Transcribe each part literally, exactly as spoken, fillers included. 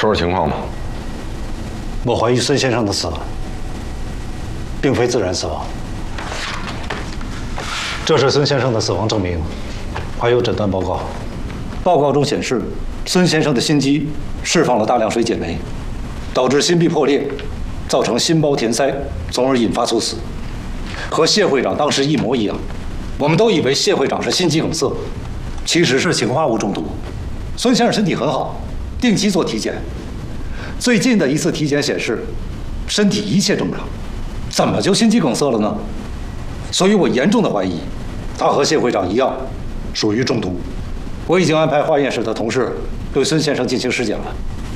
说说情况吧。 我怀疑孙先生的死并非自然死亡，这是孙先生的死亡证明，还有诊断报告。报告中显示，孙先生的心肌释放了大量水解酶，导致心壁破裂，造成心包填塞，从而引发猝死，和谢会长当时一模一样。我们都以为谢会长是心肌梗塞，其实是氰化物中毒。孙先生身体很好，定期做体检，最近的一次体检显示，身体一切正常，怎么就心肌梗塞了呢？所以我严重的怀疑，他和谢会长一样，属于中毒。我已经安排化验室的同事对孙先生进行尸检了。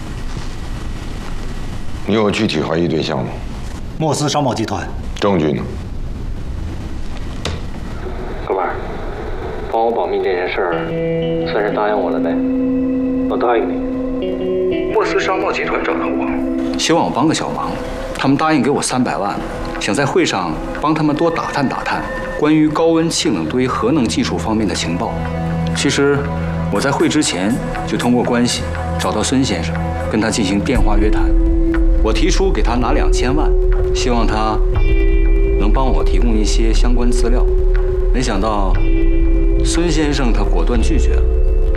你有具体怀疑对象吗？ 莫斯商贸集团。 证据呢？ 哥们儿，帮我保密这件事儿，算是答应我了呗。我答应你。 莫斯商贸集团找到我， 希望我帮个小忙。他们答应给我三百万，想在会上帮他们多打探打探关于高温气冷堆核能技术方面的情报。其实我在会之前就通过关系找到孙先生，跟他进行电话约谈。我提出给他拿两千万，希望他能帮我提供一些相关资料。没想到孙先生他果断拒绝了。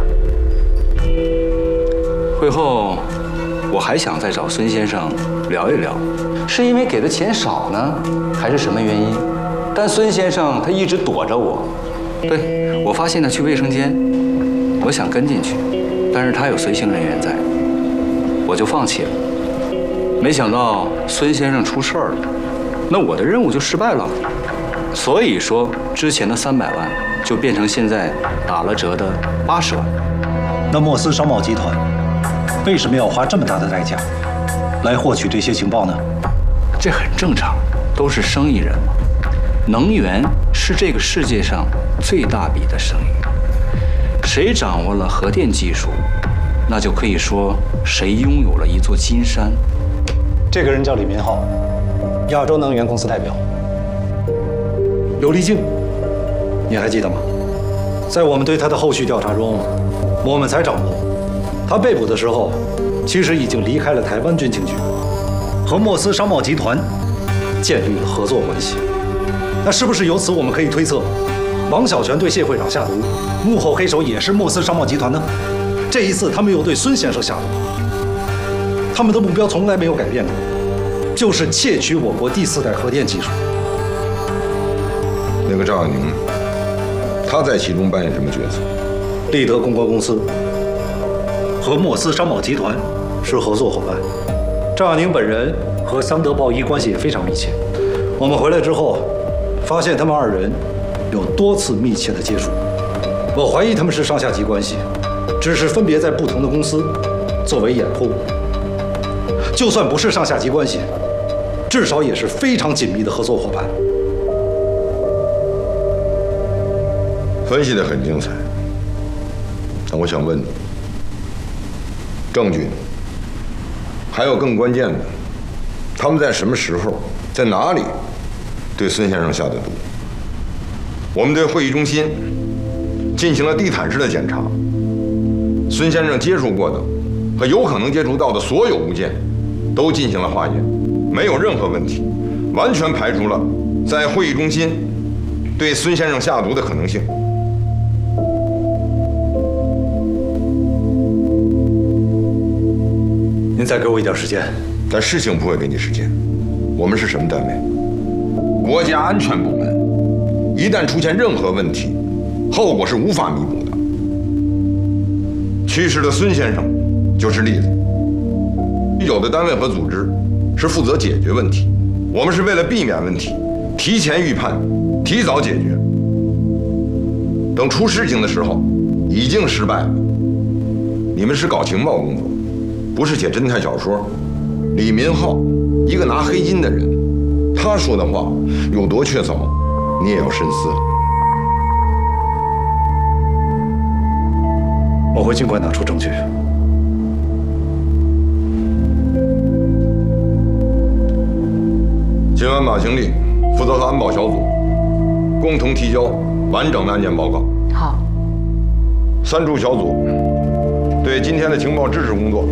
会后我还想再找孙先生聊一聊，是因为给的钱少呢，还是什么原因？但孙先生他一直躲着我。对，我发现他去卫生间，我想跟进去，但是他有随行人员在，我就放弃了。没想到孙先生出事儿了，那我的任务就失败了。所以说，之前的三百万就变成现在打了折的八十万。 那莫斯商贸集团为什么要花这么大的代价来获取这些情报呢？ 这很正常，都是生意人嘛。能源是这个世界上最大笔的生意，谁掌握了核电技术，那就可以说谁拥有了一座金山。 这个人叫李明浩，亚洲能源公司代表。刘立静，你还记得吗？在我们对他的后续调查中，我们才掌握，他被捕的时候，其实已经离开了台湾军情局，和莫斯商贸集团建立了合作关系。那是不是由此我们可以推测，王小泉对谢会长下毒，幕后黑手也是莫斯商贸集团呢？这一次他们又对孙先生下毒，他们的目标从来没有改变过，就是窃取我国第四代核电技术。 那个赵亚宁，他在其中扮演什么角色？ 立德公关公司和莫斯商贸集团是合作伙伴，赵亚宁本人和桑德鲍伊关系也非常密切。我们回来之后，发现他们二人有多次密切的接触，我怀疑他们是上下级关系，只是分别在不同的公司作为掩护。就算不是上下级关系，至少也是非常紧密的合作伙伴。 分析得很精彩，但我想问你，证据，还有更关键的，他们在什么时候，在哪里对孙先生下的毒？我们对会议中心进行了地毯式的检查，孙先生接触过的和有可能接触到的所有物件都进行了化验，没有任何问题，完全排除了在会议中心对孙先生下毒的可能性。 您再给我一点时间。 但事情不会给你时间。我们是什么单位？国家安全部门。一旦出现任何问题，后果是无法弥补的。去世的孙先生就是例子。有的单位和组织是负责解决问题，我们是为了避免问题，提前预判，提早解决。等出事情的时候，已经失败了。你们是搞情报工作，不是写侦探小说。李民浩，一个拿黑金的人，他说的话有多确凿，你也要深思。 我会尽快拿出证据。 今晚马经理负责和安保小组共同提交完整的案件报告。 好。 三处小组对今天的情报支持工作